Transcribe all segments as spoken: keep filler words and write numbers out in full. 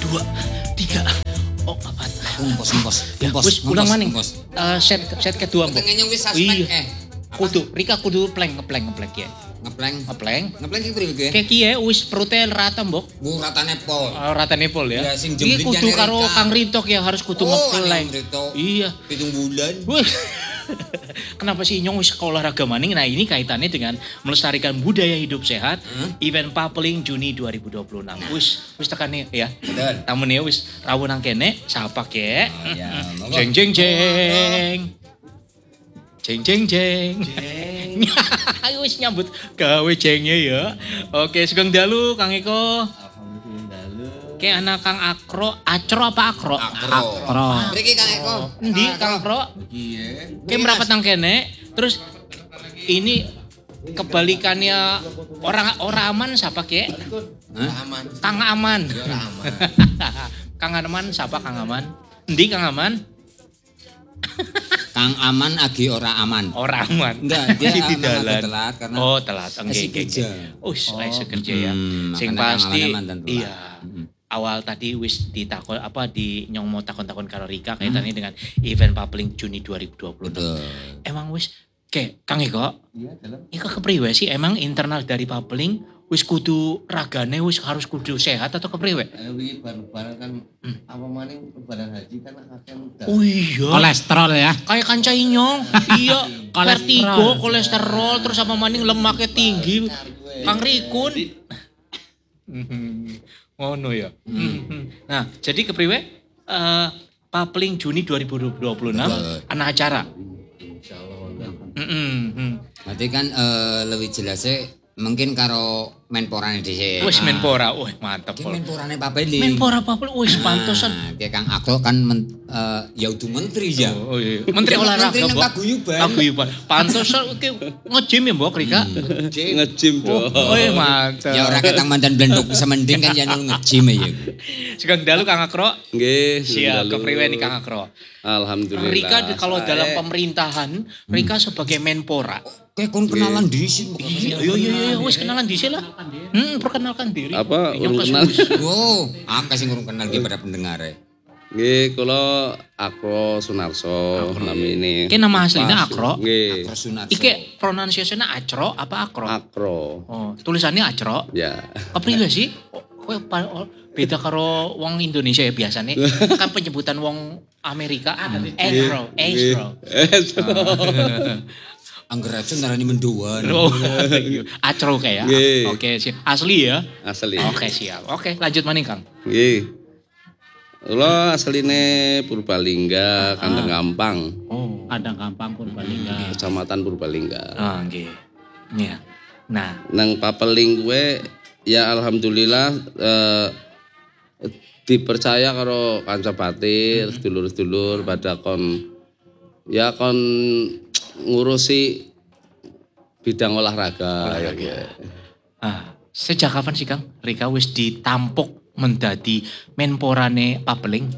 dua, tiga. Oh, empat. Kumpos, kumpos. Ya, wis ulang maning. Uh, set set kedua, Mbok. Ketengene wis suspek eh. Kudu, Rika kudu plank, ngeplank, ngeplank ya. Ngeplank. Ngeplank. Ngeplank iki priwe ki? Kayak kiye wis perute rata, Mbok. Bu ratane pol. Oh, ratane pol ya. Ya sing iki kudu karo Kang Rintok ya harus kudu oh, ngeplank. Iya. Pitung bulan. Wih. Kenapa sih Nyong wis olahraga maning? Nah, ini kaitannya dengan melestarikan budaya hidup sehat. Hmm? Event Papeling Juni dua ribu dua puluh enam. Wis, wis tekane ya. Betul. Tamune wis rawuh nang kene, sapa ke? Oh, ya. Jeng jeng jeng. Jeng jeng jeng. Jeng. Ayo wis nyambut gawe jengnya ya. Oke, sugeng dalu Kang Eko. Oke, anak Kang Akro, Acro apa Akro? Akro. Akro. Mriki Kang Eko. Endi Kang Akro? Iya. Oke, merapat nang kene. Terus ini kebalikannya orang orang aman siapa ke? Aman. Kang Aman. Aman. Kang Aman siapa Kang Aman? Endi Kang Aman? Kang Aman agi ora aman. Ora aman. Enggak, dia di jalan. Telat karena oh, telat. Nggih, nggih. Oh, saya kerja ya. Hmm, sing pasti iya. Hmm. Awal tadi wis ditakon apa di Nyong mau takon-takon karo Rika kaitannya hmm. dengan event Papeling Juni dua ribu dua puluh. Betul. Emang wis ke Kang Eko? Iya, dalam. Ika kepriwe sih emang internal dari Papeling wis kudu ragane wis harus kudu sehat atau kepriwe? Eh iki bareng-bareng kan hmm. apa maning lebaran haji kan akan oh iya. Kolesterol ya. Kayak kanca Inyong. Iya, vertigo, kolesterol terus apa maning lemaknya tinggi. Kang Rikun. Ngono ya. Hmm. Nah, jadi kepriwe uh, Papeling Juni dua ribu dua puluh enam ana acara. Insyaallah. Heeh. Berarti kan uh, lebih jelasnya mungkin karo menporane dhisik. Wis menpora, wah mantep. Ki menporane Papeling. Menpora Papeling wis pantesan. Nah, ki Kang Akro kan men, uh, ya udah menteri ya. Oh, oh iya. Menteri olahraga. Menteri nang paguyuban. Paguyuban. Pantesan ki nge-gym ya Mbok Rika. Nge-gym dong. Oh, iya mantep. Ya ora ketang mandan blendok bisa mending kan ya nge-gym ya. Sugeng dalu Kang Akro. Nggih. Siap kepriwe nih Kang Akro. Alhamdulillah. Rika kalau dalam pemerintahan, Rika sebagai menpora. Kayak kon kenalan diri sih. Iya iya iya wis kenalan diri lah. Hmm, perkenalkan diri. Apa urung kenal? Oh, akeh sing urung kenal ki para pendengar e. Nggih, kula Akro Sunarso namine. Ki nama aslinya Akro. Nggih. Akro Sunarso. Iki pronunciation-nya Acro apa Akro? Akro. Oh, tulisannya Acro. Ya. Kepriwe sih? Kowe beda karo wong Indonesia ya biasanya. Kan penyebutan wong Amerika Acro, Acro. Angger aja ngarani mendoan. Oh, Acro kayak. Oke, siap. Asli ya? Asli. Oke, siap. Oke, lanjut maning Kang. Nggih. Kula asline Purbalingga, Kandang Gampang. Oh, Kandang Gampang Purbalingga. Kecamatan Purbalingga. Oh, nggih. Iya. Nah, nang Papeling kuwe ya alhamdulillah eh, dipercaya karo kanca batir, sedulur-sedulur pada kon ya kon ngurusi bidang olahraga. olahraga. Ya. Ah, sejak kapan sih Kang Rika wis ditampuk menjadi menporane Papeling?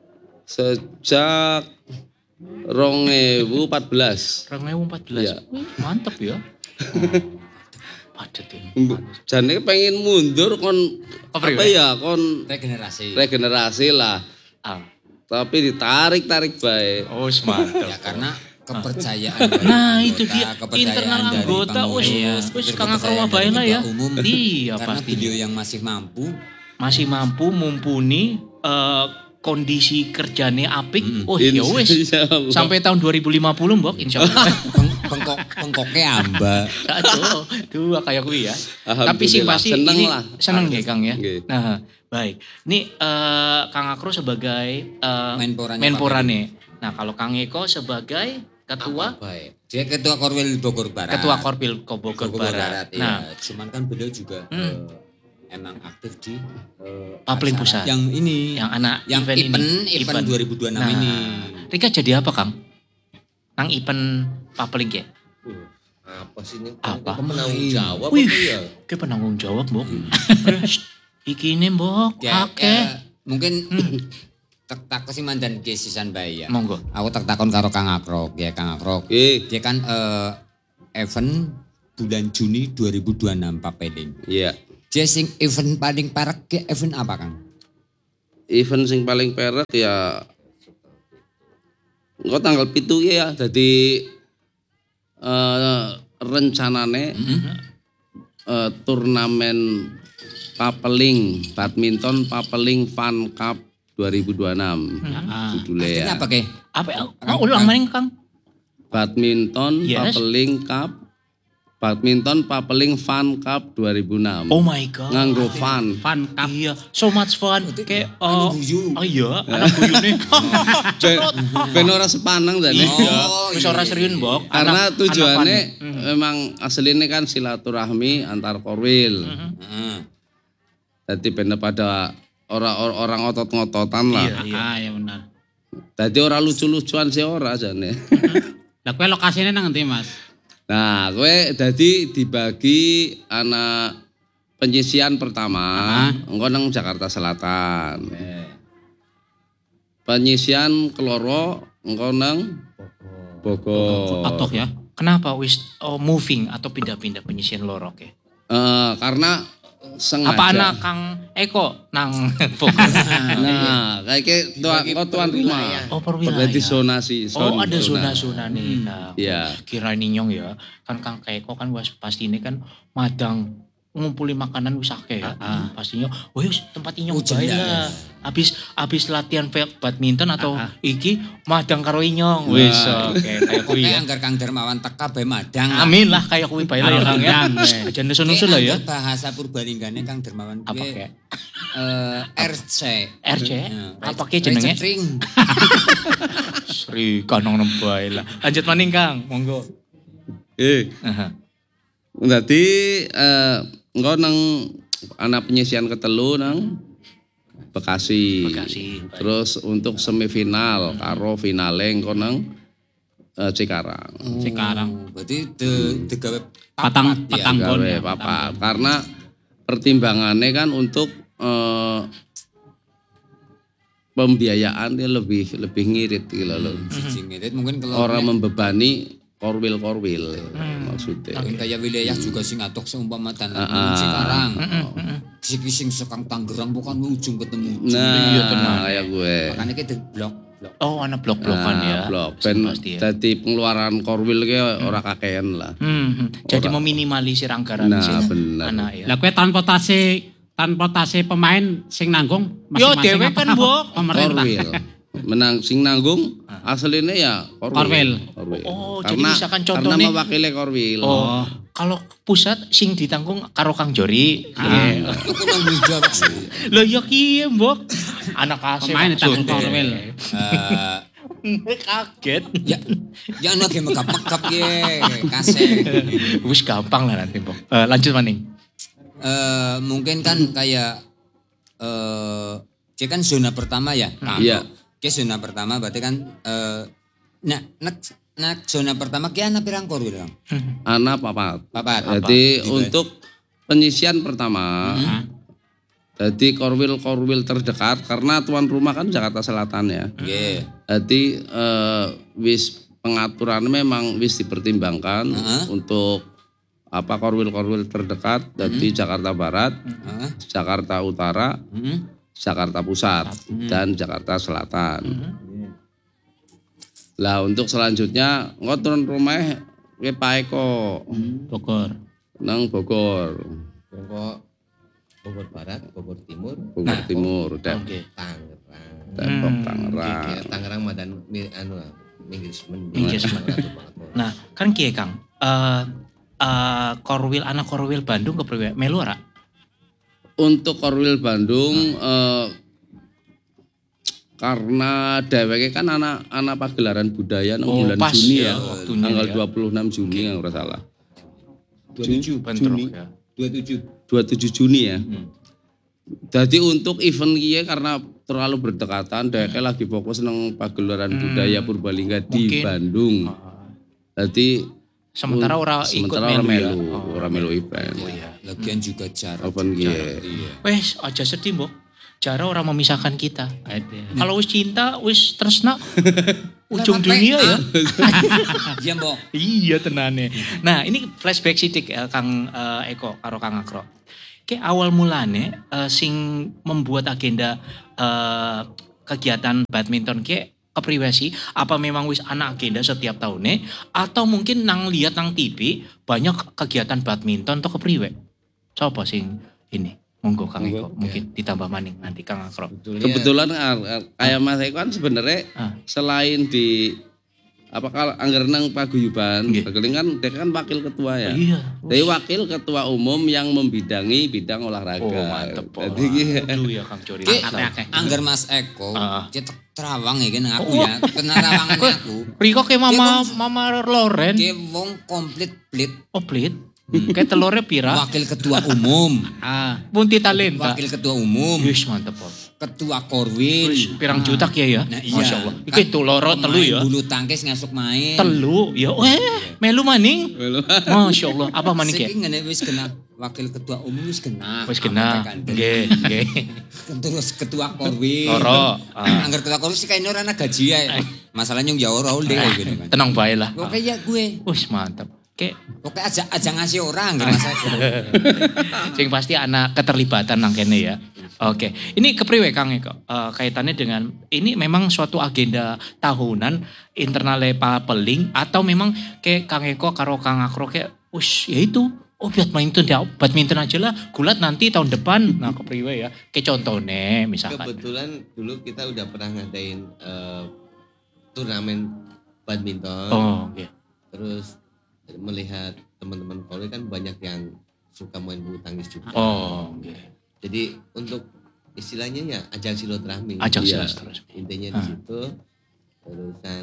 Sejak dua ribu empat belas. dua ribu empat belas. Ya. Wih, mantep ya. Oh, padet ini. Jane pengen mundur kon apa, apa ya kon regenerasi. Regenerasi lah. Ah. Tapi ditarik-tarik bae. Oh, mantep. Ya karena kepercayaan dari nah anggota, itu dia internal anggota wis wis Kang Akro bae lah ya. Umum, iya karena pasti. beliau yang masih mampu masih mampu mumpuni uh, kondisi kerjane apik. Mm. Oh ya wis. Sampai tahun dua ribu lima puluh Mbok insyaallah. Bengkok bengkoknya amba. Aduh, tuh kayak kuwi ya. Tapi sih pasti ini lah. Seneng ya Kang ya. Okay. Nah, baik. Ini uh, Kang Akro sebagai uh, menporane. menporane. Nah, kalau Kang Eko sebagai ketua dia ketua Korwil Bogor Barat. Ketua Korwil Bogor, Bogor Barat. Barat ya. Nah, cuman kan beliau juga hmm. uh, emang aktif di uh, Papeling Pusat. Yang ini, yang anak yang event, event, ini. event dua ribu dua puluh enam nah, ini. Rika jadi apa, Kang? Nang event Papeling ya? Uh, apa sih ini? Apa? Penanggung jawab Wih, apa ya? Ke penanggung jawab, Mbok. Iki ini, Mbok. Ya, Oke. Ya, mungkin tak tak kasih mandan ke sisan bayi ya. Monggo. Aku tak takon karo Kang Akro, ya Kang Akro. Eh. Dia kan uh, event bulan Juni dua ribu dua puluh enam Papeling. Iya. Dia sing event paling parek ke event apa Kang? event sing paling perek ya engko tanggal pitu ya dadi eh, rencanane Mm-hmm. eh, turnamen papeling badminton papeling Fun Cup dua ribu dua puluh enam Ah. judulnya Artinya ya. apa ke? Apa oh, ulang maning Kang? Badminton Yes. papeling cup badminton papeling Fun Cup dua ribu enam. Oh my god. Nganggo fun. Fun Cup. Iya, so much fun. Kayak anu oh, guyu. oh iya, anak guyune. Ben, ben ora sepaneng dan Oh, Wis iya, ora iya, serius, iya. Mbok. karena Anak- tujuannya anak fun. Mhm. memang aslinya kan silaturahmi antar korwil. Heeh. Jadi bener pada orang orang otot ngototan lah. Iya, iya. Ah, ya benar. Jadi orang lucu-lucuan sih ora jane. Lah kowe lokasine nang endi, Mas? Nah, gue jadi dibagi anak penyisian pertama, engko nang Jakarta Selatan. Penyisian keloro engko nang Bogor. Otok ya. Kenapa wis oh, moving atau pindah-pindah penyisian lorok ya? Eh, karena sengaja. Apa anak Kang Eko nang Bogor? Nah, kayak tuan, kau tuan rumah. Oh, per wilayah. Berarti zonasi. Oh, zon- ada zona. zona-zona nih. Kang. Iya. Kira ninyong ya. Kan Kang Eko kan was pasti ini kan madang ngumpulin makanan wis akeh ya. Pastinya, wis tempat inyong Hujan bae ya. lah. Habis habis latihan pe- badminton atau Ah, ah. iki madang karo inyong. Wis oke kayak kuwi Pokoknya ya. anggar Kang Darmawan teka bae madang. lah. Amin lah kayak kuwi bae lah ya Kang ya. Alhamdulillah. Aja nusul-nusul lah ya. Kayak anggar bahasa Purbalinggane Kang Darmawan Apa kuwi kayak eh R C. R C? Ya, Apa ke jenenge? Recetring. Sri kanong nembae lah. Lanjut maning Kang, monggo. Eh, Aha. berarti eh, engko nang anak penyisian ketelu nang Bekasi. Bekasi. Terus untuk semifinal karo finale engko nang eh, Cikarang. Sekarang Berarti de de gawe Patang- papat ya. patang. Anggon Gawe ya, papat. Karena pertimbangannya kan untuk eh, pembiayaan dia lebih lebih ngirit gitu loh. Siji ngedit mungkin kalau Orang membebani korwil-korwil maksudnya. Mungkin kayak wilayah juga sing atok seumpama tanah Ah, Cikarang. Sing sing sekang Tangerang bukan ujung ketemu ujung. Nah, Iya, tenan. kayak gue. Makanya kita blok blok. Oh, ana blok-blokan Nah, ya. blok. Ben Pasti ya. dadi pengeluaran korwil ki ora kakean lah. Hmm, hmm. Jadi meminimalisir anggaran Nah, sih. bener. Anak ya. lah kowe transportasi transportasi pemain sing nanggung Yo, masing-masing dewe apa- kan, apa? Mbok. Pemerintah. Korwil. Menang sing nanggung aslinya ya korwil. Korwil. Oh, jadi karena, misalkan karena contohnya- mewakili korwil. Oh, kalau pusat sing ditanggung karo Kang Jori. Iya. Aku nanggung jawab sih. Lah ya kiye, Mbok. Anak kasih Pemain ditanggung maksudnya. korwil. Eh, Kaget. ya ya anu ge megap-megap ye kasih. Wis gampang lah nanti, Mbok. Eh, lanjut maning. Eh mungkin kan kayak eh dia kan zona pertama ya. Nah, Iya. Ki zona pertama berarti kan eh nah nak nak zona pertama ki ana pirang korwil, Kang? Anak papat. Papat. Jadi Apa? untuk penyisian pertama, jadi korwil-korwil terdekat karena tuan rumah kan Jakarta Selatan ya. Nggih. Jadi eh, wis pengaturan memang wis dipertimbangkan Heeh. untuk apa korwil-korwil terdekat dari Jakarta Barat, Heeh. Jakarta Utara, Heeh. Jakarta Pusat dan Jakarta Selatan. Lah untuk selanjutnya ngoturun rumah ke Pak Eko Bogor. nang Bogor, Bogor, Bogor Barat, Bogor Timur, Bogor Timur, Dep- Oke. Tangerang. Depok, Hmm, Tangerang. Kayak Tangerang Madan mi- anu lah, engagement. Engagement. Nah, kan kiye Kang. Eh eh, korwil anak korwil Bandung kepriwe? Melu ora? Untuk Korwil Bandung eh, karena dheweke kan anak anak pagelaran budaya nang Oh, bulan pas Juni ya ya, waktunya tanggal ya. dua puluh enam Juni yang ora salah. dua puluh tujuh, Bentrok Juni. ya. dua puluh tujuh. dua puluh tujuh Juni ya. Hmm. Jadi untuk event kiye karena terlalu berdekatan, dheweke lagi fokus nang pagelaran budaya Purbalingga di Mungkin. Bandung. Jadi Sementara ora ikut sementara ora melu ya? melu, Oh. ora melu event. Lagian juga jarak. Open kiye. Iya. Wes aja sedih, Mbok. Cara orang memisahkan kita. Kalau wis cinta, wis tresna ujung Lah, dunia ya. Iya, Mbok. Iya tenane. Nah ini flashback sidik eh, Kang eh, Eko karo Kang Agro. ke awal mulane uh, sing membuat agenda uh, kegiatan badminton ke kepriwe sih? Apa memang wis anak agenda setiap tahunnya atau mungkin nang lihat nang T V banyak kegiatan badminton atau kepriwe? Coba sing ini monggo Kang Monggo, Eko mungkin ditambah maning nanti Kang Akro. Kebetulan ah, kayak Mas Eko kan sebenarnya Ah. selain di apa kalau anggar nang paguyuban, Nggih. Paguyuban kan dia kan wakil ketua ya. Iya. Jadi wakil ketua umum yang membidangi bidang olahraga. Oh mantep. Jadi gitu. Aduh ya Kang Cori. Ki, Akeh. anggar Mas Eko, Ah. cetek terawang ya kan aku Oh. ya, kena rawangan aku. Riko ke mama Ki, mama Loren. Ki wong komplit plit Oh plit. Kayak telurnya pira. wakil ketua umum, Ah, Bunti talenta. wakil ketua umum, Yes mantep Pak. ketua Korwil. Wis pirang juta ya ya. Nah, iya. Masya Allah. Iki tuloro telu Pemain ya. Bulu tangkis ngasuk main. Telu ya. Weh, melu maning. Masya Allah. Apa maning ya? Siki ngene wis kena wakil ketua umum wis kena. Wis kena. Apa tekan. Nggih, nggih. Terus ketua Korwil. Loro. Ah. Anggar ketua Korwil sih kayaknya orang gaji ya. Masalahnya yang jauh Raul deh gitu kan. Tenang bae lah. Oke ya gue. Wis mantep. Oke, Oke aja aja ngasih orang gitu Mas Eko. sing pasti anak keterlibatan nang kene ya. Oke, ini kepriwe Kang Eko? Eh, kaitannya dengan ini memang suatu agenda tahunan internale Papeling atau memang kayak Kang Eko karo Kang Akro kayak us ya itu oh badminton ya badminton aja lah gulat nanti tahun depan. Nah kepriwe ya? Kayak contohnya misalkan. Kebetulan dulu kita udah pernah ngadain eh, turnamen badminton. Oh, oke. Terus melihat teman-teman Polri kan banyak yang suka main bulu tangkis juga. Oh, oke. Jadi untuk istilahnya ya ajang silaturahmi. Ajang Iya. silaturahmi. Intinya Ah. di situ. Terusan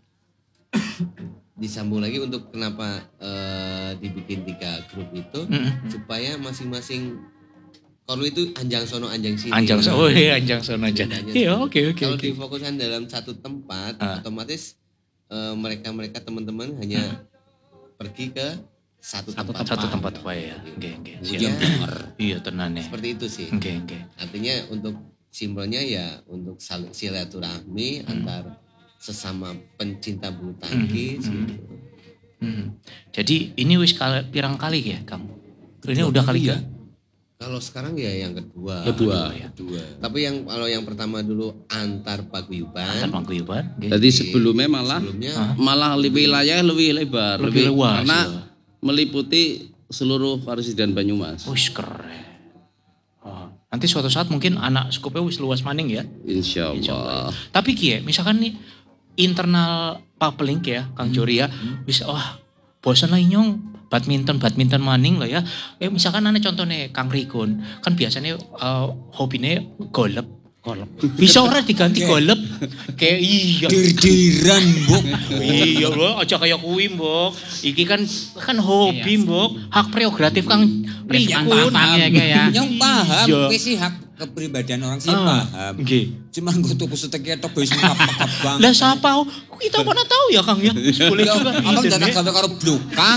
disambung lagi untuk kenapa eh, dibikin tiga grup itu Mm-mm. supaya masing-masing kalau itu anjang sono anjang sini. Anjang Nah, sono, oh iya anjang sono aja. bedanya Iya, seperti oke itu. oke Kalau oke. difokuskan dalam satu tempat, Ah. otomatis eh, mereka-mereka teman-teman hanya pergi ke satu, Satu tempat. tempat, satu tempat Gitu. wae ya. Oke oke. Iya. Siap. Bener. Iya tenan ya. Seperti itu sih. Oke oke. Artinya untuk simbolnya ya untuk saling silaturahmi antar sesama pencinta bulu tangkis Hmm, hmm. gitu. Hmm. Jadi ini wis kali, pirang kali ya Kang? Ini udah kali ya? Kalau sekarang ya yang kedua. Kedua ya. Kedua. Tapi yang kalau yang pertama dulu antar paguyuban. Antar paguyuban. Oke. Jadi sebelumnya malah Sebelumnya malah lebih wilayah lebih lebar, Lebih luas, karena ya. meliputi seluruh Parisidan Banyumas. Wis keren. Oh, nanti suatu saat mungkin anak skupnya wis luas maning ya. Insya Insya Allah. Allah. Tapi Ki ya, misalkan nih internal Papeling ya, Kang Jori ya, wis wah bosan lah nyong badminton badminton maning lah ya. Eh misalkan aneh contohnya Kang Rikun, kan biasanya uh, hobinya golep. Golep. Bisa orang diganti golep. Kayak iya. Dir-diran, Buk. Iya loh, aja kayak kuwi mbok. Iki kan kan hobi mbok, hak prerogatif Kang Yang Rikun. paham ya, Kak, ya. Yang paham, Iya. kuwi sih hak kepribadian orang sih Ah, paham. nggih. Cuman gue tuh seteknya tok wis ngap-ngap banget. Lah siapa? Kita mana tahu ya Kang ya. Boleh Ya, juga. abang Iya, datang ya. sampai karo blukang.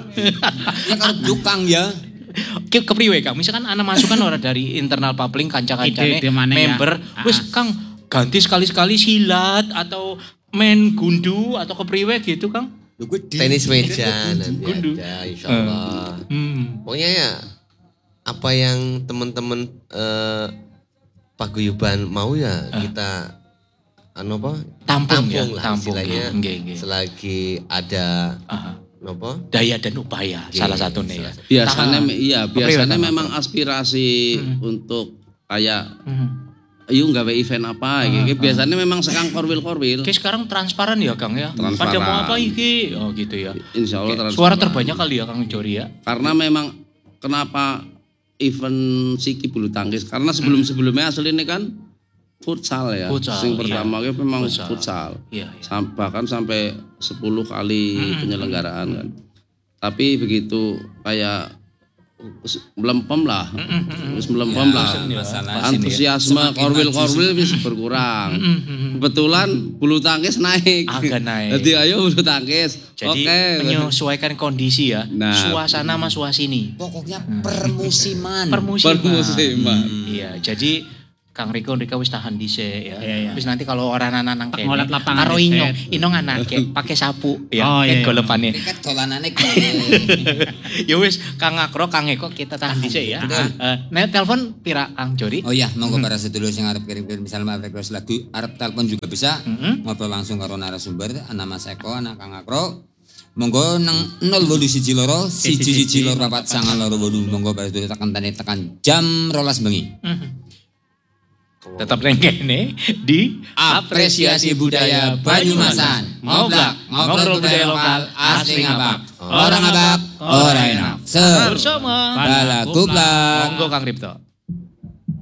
Ya karo blukang ya. Ke kepriwe Kang? Misalkan anak masukan orang dari internal Papeling kanca-kancane Ide-ide mana ya? member, Ah. wis Kang ganti sekali-sekali silat atau main gundu atau kepriwe gitu Kang? Lu gue di- tenis meja nanti Gundu. ada insya Allah. Hmm. Pokoknya ya apa yang teman-teman eh, paguyuban mau ya kita anu apa Tampung, ya, lah tampung. istilahnya Nggih, nggih. selagi ada Aha. apa Daya dan upaya Nggih, salah satunya ya. salah Biasanya Tahan. me- iya, Kepriwe, biasanya Kang? memang aspirasi untuk kayak Hmm. yuk nggawe event apa gitu. Biasanya memang sekang korwil-korwil. Oke sekarang transparan ya Kang ya. Transparan. Pada mau apa iki? Oh gitu ya. Insya Allah Oke, transparan. suara terbanyak kali ya Kang Jori ya. Karena memang kenapa event siki bulu tangkis? Karena sebelum-sebelumnya aslinya kan futsal ya. Futsal, Sing iya. pertama itu memang Futsal. futsal. Iya. iya. Sam- bahkan sampai sepuluh kali penyelenggaraan kan. Tapi begitu kayak s- melempem lah, terus melempem lah. masalah Antusiasme semakin korwil-korwil bisa berkurang. Kebetulan bulu tangkis naik. Agak naik. Jadi ayo bulu tangkis. Jadi Oke. menyesuaikan kondisi ya. Nah. Suasana sama suasini. Pokoknya permusiman. Permusiman. Permusiman. Iya, jadi Kang Riko Rika wis tahan dhisik ya. Iya, iya. Wis nanti kalau orang anak-anak kene ngolet lapangan karo dhisik. Inong, Inong anake pakai sapu ya. Oh, iya, Nek iya. golepane. Riket dolanane Ya wis Kang Akro, Kang Eko kita tahan dhisik ya. Heeh. Nek telepon pira Kang Jori? Oh iya, monggo para sedulur sing arep kirim-kirim misalnya request lagu, arep telepon juga bisa. Mm-hmm. Ngobrol langsung karo narasumber, ana Mas Eko, ana Kang Akro. Monggo nang nol wolu siji loro siji siji loro papat sangang loro wolu. Monggo para sedulur tekan tani tekan jam rolas bengi. Tetap neng kene di Apresiasi budaya Banyumasan. Ngoblak, ngobrol budaya lokal asli ngabak. Orang ngabak, orang enak. bersama Bala kublak. Monggo Kang Ripto.